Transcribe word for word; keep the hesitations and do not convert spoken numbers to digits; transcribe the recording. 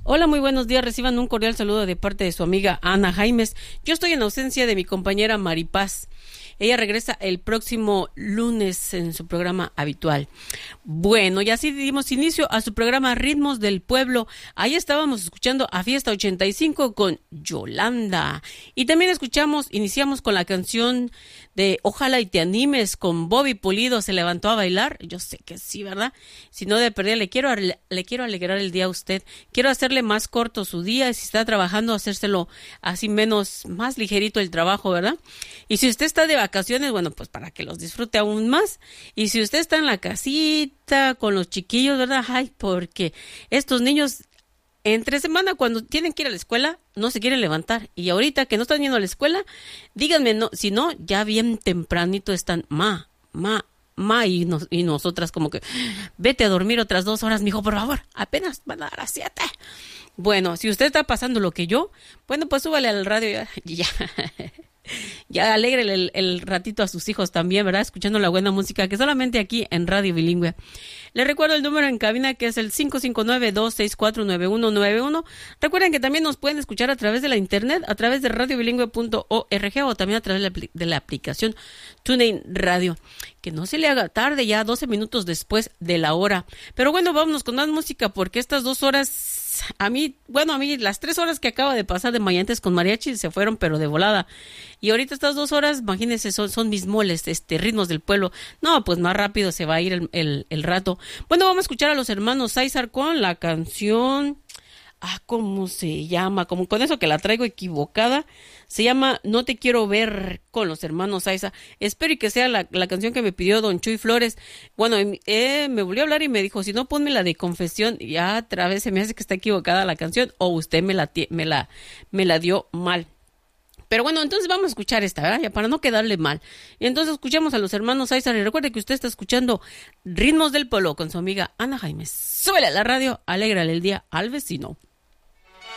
Hola, muy buenos días. Reciban un cordial saludo de parte de su amiga Ana Jaimes. Yo estoy en ausencia de mi compañera Maripaz. Ella regresa el próximo lunes en su programa habitual. Bueno, y así dimos inicio a su programa Ritmos del Pueblo. Ahí estábamos escuchando a Fiesta ochenta y cinco con Yolanda. Y también escuchamos, iniciamos con la canción de Ojalá y te animes con Bobby Pulido. Se levantó a bailar. Yo sé que sí, ¿verdad? Si no, de perdida, le quiero, le quiero alegrar el día a usted. Quiero hacerle más corto su día. Si está trabajando, hacérselo así menos, más ligerito el trabajo, ¿verdad? Y si usted está de vacaciones, bueno, pues para que los disfrute aún más. Y si usted está en la casita con los chiquillos, ¿verdad? Ay, porque estos niños entre semana cuando tienen que ir a la escuela no se quieren levantar. Y ahorita que no están yendo a la escuela, díganme, no, si no, ya bien tempranito están, ma, ma, ma, y, nos, y nosotras como que, vete a dormir otras dos horas, mijo, por favor, apenas van a dar a las siete. Bueno, si usted está pasando lo que yo, bueno, pues súbale al radio ya, ya. Ya alégrele el, el ratito a sus hijos también, ¿verdad? Escuchando la buena música que solamente aquí en Radio Bilingüe. Les recuerdo el número en cabina que es el cinco cinco nueve, dos seis cuatro, nueve uno nueve uno. Recuerden que también nos pueden escuchar a través de la internet, a través de radio bilingüe punto org o también a través de la, de la aplicación TuneIn Radio. Que no se le haga tarde, ya doce minutos después de la hora. Pero bueno, vámonos con más música porque estas dos horas... A mí, bueno, a mí las tres horas que acaba de pasar de Mayantes con mariachi se fueron, pero de volada. Y ahorita estas dos horas, imagínense, son, son mis moles, este, ritmos del pueblo. No, pues más rápido se va a ir el, el, el rato. Bueno, vamos a escuchar a los hermanos César con la canción... Ah, ¿cómo se llama? Como con eso que la traigo equivocada. Se llama No te quiero ver con los hermanos Aiza. Espero y que sea la, la canción que me pidió don Chuy Flores. Bueno, eh, me volvió a hablar y me dijo, si no, ponme la de Confesión. Ya otra vez se me hace que está equivocada la canción o usted me la, me la, me la dio mal. Pero bueno, entonces vamos a escuchar esta, ¿verdad? Ya para no quedarle mal. Y entonces escuchamos a los hermanos César. Y recuerde que usted está escuchando Ritmos del Pueblo con su amiga Ana Jaimes. Súbele a la radio, alégrale el día al vecino.